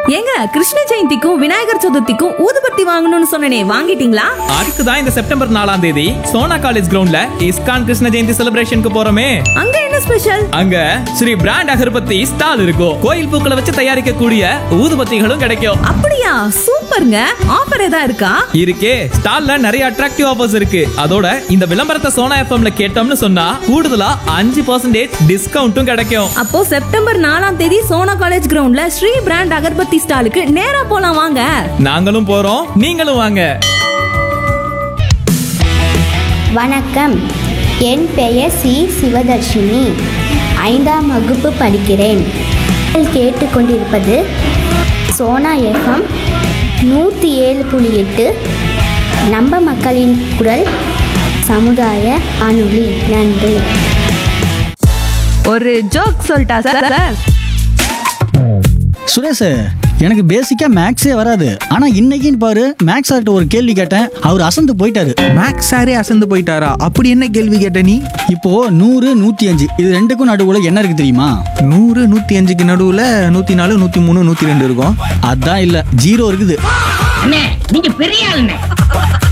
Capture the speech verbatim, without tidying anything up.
ஏங்க கிருஷ்ண ஜெயந்திக்கும் விநாயகர் சதுர்த்திக்கும் ஊதுபத்தி வாங்கணும்னு சொன்னனே, வாங்கிட்டீங்களா? அதுக்கு தான் இந்த செப்டம்பர் நாலாம் தேதி சோனா காலேஜ் கிரவுண்ட்ல இஸ்கான் கிருஷ்ண ஜெயந்தி செலிப்ரேஷனுக்கு போறோமே. அங்க என்ன ஸ்பெஷல்? அங்க ஸ்ரீ பிராண்ட் அகர்பத்தி ஸ்டால் இருக்கும். கோயில் பூக்களை வச்சு தயாரிக்கக்கூடிய ஊதுபத்திகளும் கிடைக்கும். அப்படியா, சூப்பர்ங்க. ஆஃபர் ஏதா இருக்கா? இருக்கே, ஸ்டால்ல நிறைய அட்ராக்டிவ் ஆஃபர்ஸ் இருக்கு. அதோட இந்த விளம்பரத்தை சோனா எஃப்எம்ல கேட்டோம்னு சொன்னா கூடுதலா அஞ்சு பர்சன்டேஜ் டிஸ்கவுண்ட்டும் கிடைக்கும். அப்போ செப்டம்பர் நாலாம் தேதி சோனா காலேஜ் கிரவுண்ட்ல ஸ்ரீ பிராண்ட் அகர்பத்தி ஸ்டாலுக்கு நேரா போலாம் வாங்க. நாங்களும் போறோம், நீங்களும் வாங்க. வணக்கம், என் பெயர் சி சிவதர்ஷினி. ஐந்தாம் வகுப்பு படிக்கிறேன். நீங்கள் கேட்டுக்கொண்டிருப்பது சோனா எஃப்எம் நூற்றி ஏழு புள்ளி எட்டு, நம்ம மக்களின் குரல், சமுதாய வானொலி. நன்றி. ஒரு ஜோக் சொல்லிட்டா சார்? சுரேஷ், எனக்கு பேசிக்கா மேக்ஸே வராது. ஆனா இன்னைக்குன்னு பாரு, மேக்ஸ் சார்ட்ட ஒரு கேள்வி கேட்டேன், அவர் அசந்து போயிட்டாரு. மேக்ஸ் சாரே அசந்து போயிட்டாரா? அப்படி என்ன கேள்வி கேட்ட நீ? இப்போ நூறு நூத்தி அஞ்சு இது ரெண்டுக்கும் நடுவுல என்ன இருக்கு தெரியுமா? நூறு நூத்தி அஞ்சுக்கு நடுவுல நூத்தி நாலு நூத்தி மூணு நூத்தி ரெண்டு இருக்கும். அதான் இல்ல, ஜீரோ இருக்குது. நீங்க பெரிய ஆளுங்க.